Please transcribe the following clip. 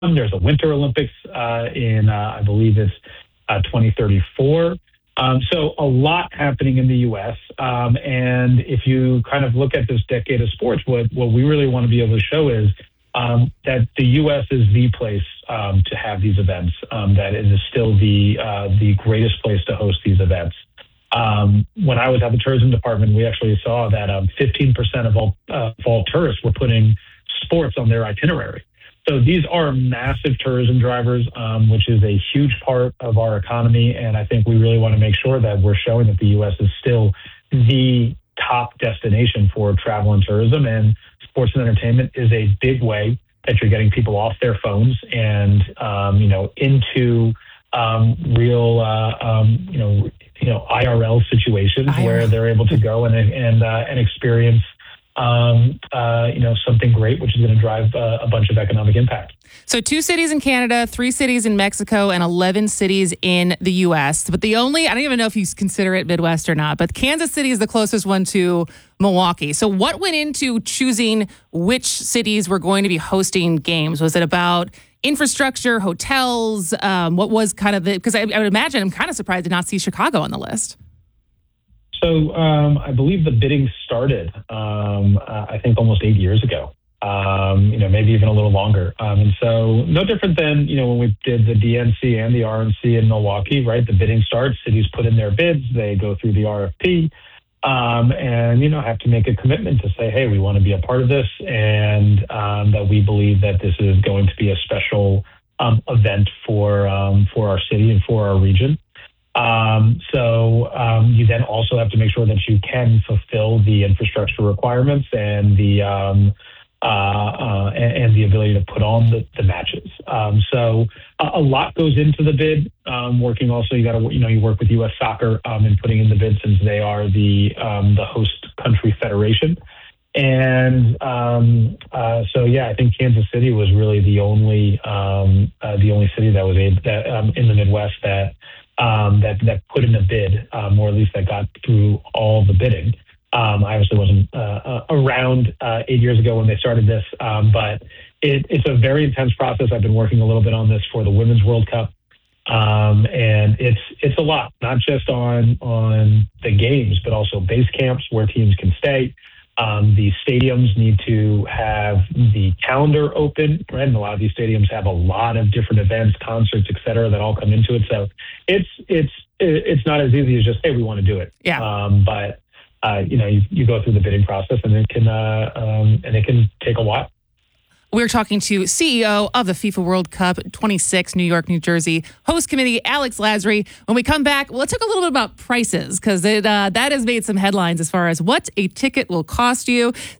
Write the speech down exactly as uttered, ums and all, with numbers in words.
There's a Winter Olympics uh, in, uh, I believe it's uh, twenty thirty-four. Um, so a lot happening in the U S. Um, and if you kind of look at this decade of sports, what, what we really want to be able to show is um, that the U S is the place um, to have these events, um, that it is still the, uh, the greatest place to host these events. Um, when I was at the tourism department, we actually saw that um, fifteen percent of all, uh, of all tourists were putting sports on their itinerary. So these are massive tourism drivers, um, which is a huge part of our economy. And I think we really want to make sure that we're showing that the U S is still the top destination for travel and tourism. And sports and entertainment is a big way that you're getting people off their phones and, um, you know, into um, real, uh, um, you know, you know, I R L situations I R L. Where they're able to go and and uh, and experience. Um, uh, you know, something great, which is going to drive uh, a bunch of economic impact. So two cities in Canada, three cities in Mexico, and eleven cities in the U S. But the only, I don't even know if you consider it Midwest or not, but Kansas City is the closest one to Milwaukee. So what went into choosing which cities were going to be hosting games? Was it about infrastructure, hotels? Um, what was kind of the, because I, I would imagine, I'm kind of surprised to not see Chicago on the list. So um, I believe the bidding started, um, uh, I think, almost eight years ago, um, you know, maybe even a little longer. Um, and so no different than, you know, when we did the D N C and the R N C in Milwaukee, right? The bidding starts, cities put in their bids, they go through the R F P, um, and, you know, have to make a commitment to say, hey, we want to be a part of this, and um, that we believe that this is going to be a special um, event for um, for our city and for our region. Um, so um, you then also have to make sure that you can fulfill the infrastructure requirements and the um, uh, uh, and, and the ability to put on the, the matches. Um, so a, a lot goes into the bid. Um, working also, you got to you know you work with U S Soccer um, in putting in the bid, since they are the um, the host country federation. And um, uh, so yeah, I think Kansas City was really the only um, uh, the only city that was able that um, in the Midwest that. Um, that that put in a bid, um, or at least that got through all the bidding. Um, I obviously wasn't uh, uh, around uh, eight years ago when they started this, um, but it, it's a very intense process. I've been working a little bit on this for the Women's World Cup, um, and it's it's a lot, not just on on the games, but also base camps where teams can stay. Um, the stadiums need to have the calendar open, right? And a lot of these stadiums have a lot of different events, concerts, et cetera, that all come into it. So it's it's it's not as easy as just, hey, we want to do it. Yeah. Um, but uh, you know, you, you go through the bidding process, and it can uh, um, and it can take a while. We're talking to C E O of the FIFA World Cup twenty-six, New York, New Jersey, host committee, Alex Lasry. When we come back, let's talk a little bit about prices, because it uh, that has made some headlines as far as what a ticket will cost you.